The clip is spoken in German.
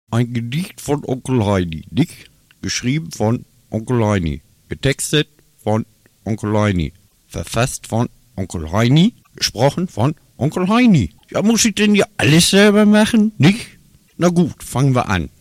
Ein Gedicht von Onkel Heini, nicht? Geschrieben von Onkel Heini. Getextet von Onkel Heini. Verfasst von Onkel Heini. Gesprochen von Onkel Heini. Ja, muss ich denn ja alles selber machen, nicht? Na gut, fangen wir an.